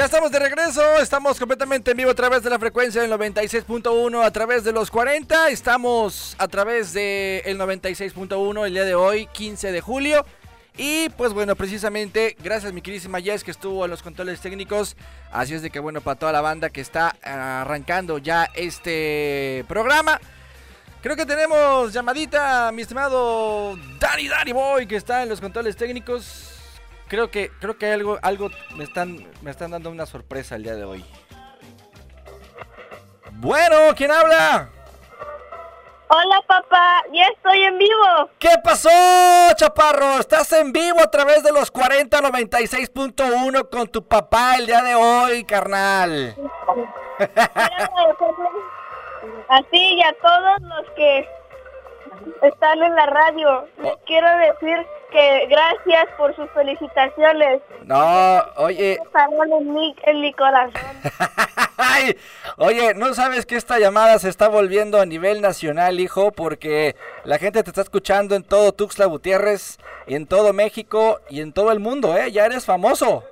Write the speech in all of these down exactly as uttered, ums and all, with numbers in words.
Ya estamos de regreso, estamos completamente en vivo a través de la frecuencia del noventa y seis punto uno, a través de los cuarenta, estamos a través del noventa y seis punto uno el día de hoy, quince de julio. Y pues bueno, precisamente gracias mi queridísima Jess que estuvo en los controles técnicos. Así es de que bueno, para toda la banda que está arrancando ya este programa, creo que tenemos llamadita, mi estimado Danny Danny Boy, que está en los controles técnicos. Creo que creo que hay algo algo me están me están dando una sorpresa el día de hoy. Bueno, ¿quién habla? Hola papá, ya estoy en vivo. ¿Qué pasó, chaparro? Estás en vivo a través de los cuarenta noventa y seis punto uno con tu papá el día de hoy, carnal. Así y a todos los que están en la radio, les quiero decir que gracias por sus felicitaciones. No, oye. Estaban en mi, en mi corazón. Ay, oye, ¿no sabes que esta llamada se está volviendo a nivel nacional, hijo? Porque la gente te está escuchando en todo Tuxtla Gutiérrez, y en todo México y en todo el mundo, ¿eh? Ya eres famoso.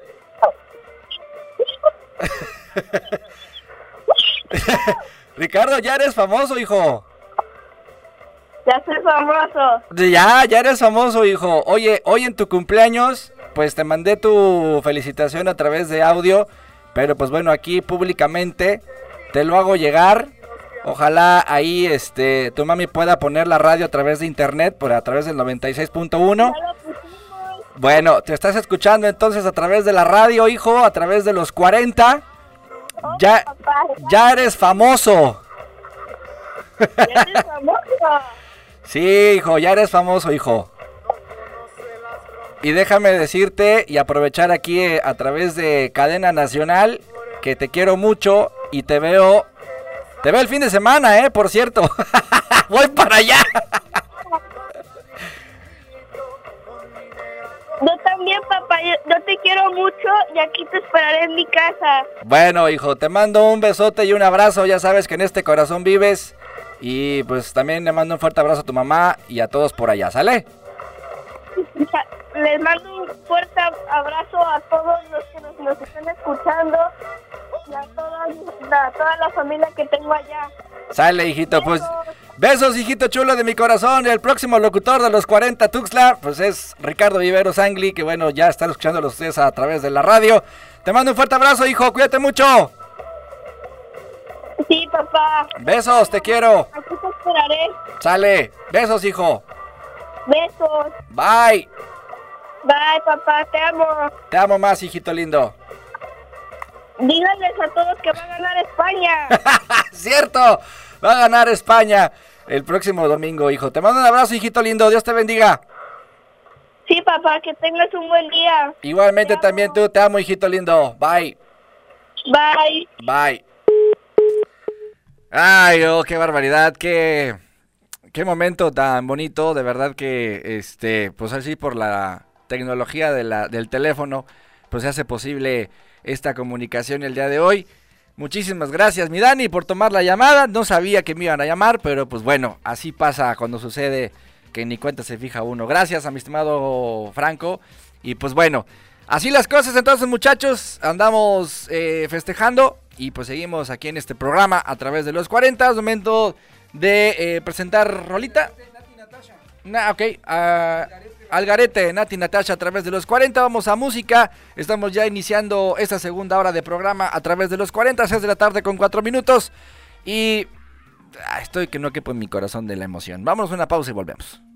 Ricardo, ya eres famoso, hijo. Ya soy famoso. Ya, ya eres famoso, hijo. Oye, hoy en tu cumpleaños, pues te mandé tu felicitación a través de audio, pero pues bueno, aquí públicamente te lo hago llegar. Ojalá ahí este tu mami pueda poner la radio a través de internet, por a través del noventa y seis punto uno. Bueno, te estás escuchando entonces a través de la radio, hijo, a través de los cuarenta. Oh, ya, papá, ya eres famoso. Ya eres famoso. Sí, hijo, ya eres famoso, hijo. Y déjame decirte y aprovechar aquí eh, a través de Cadena Nacional que te quiero mucho y te veo, te veo el fin de semana, eh, por cierto. Voy para allá. Yo también, papá, yo, yo te quiero mucho y aquí te esperaré en mi casa. Bueno, hijo, te mando un besote y un abrazo, ya sabes que en este corazón vives. Y pues también le mando un fuerte abrazo a tu mamá y a todos por allá, ¿sale? Les mando un fuerte abrazo a todos los que nos, nos están escuchando y a toda, a toda la familia que tengo allá. Sale, hijito, pues besos, hijito chulo de mi corazón. El próximo locutor de los cuarenta Tuxtla, pues es Ricardo Viveros Angli, que bueno, ya están escuchándolos ustedes a través de la radio. Te mando un fuerte abrazo, hijo, cuídate mucho. Sí, papá. Besos, te quiero. Aquí te esperaré. Sale, besos, hijo. Besos. Bye. Bye, papá, te amo. Te amo más, hijito lindo. Díganles a todos que va a ganar España. Cierto, va a ganar España el próximo domingo, hijo. Te mando un abrazo, hijito lindo. Dios te bendiga. Sí, papá, que tengas un buen día. Igualmente también tú, te amo, hijito lindo. Bye. Bye. Bye. Ay, oh, qué barbaridad, qué, qué momento tan bonito, de verdad que, este, pues así por la tecnología de la, del teléfono, pues se hace posible esta comunicación el día de hoy. Muchísimas gracias, mi Dani, por tomar la llamada. No sabía que me iban a llamar, pero pues bueno, así pasa cuando sucede que ni cuenta se fija uno. Gracias a mi estimado Franco. Y pues bueno, así las cosas entonces, muchachos, andamos eh, festejando. Y pues seguimos aquí en este programa a través de los cuarenta. Es momento de eh, presentar rolita. Nah, ok, uh, Algarete, Nati Natasha a través de los cuarenta. Vamos a música. Estamos ya iniciando esta segunda hora de programa a través de los cuarenta, seis de la tarde con cuatro minutos. Y ah, estoy que no quepo en mi corazón de la emoción. Vamos a una pausa y volvemos.